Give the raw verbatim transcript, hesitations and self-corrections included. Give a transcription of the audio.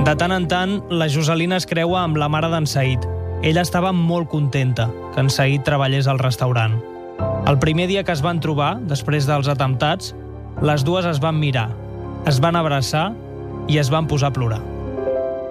De tant en tant, la Joselina es creua amb la mare d'en Said. Ella estava molt contenta que en Said treballés al restaurant. El primer dia que es van trobar, després dels atemptats, les dues es van mirar, es van abraçar i es van posar a plorar.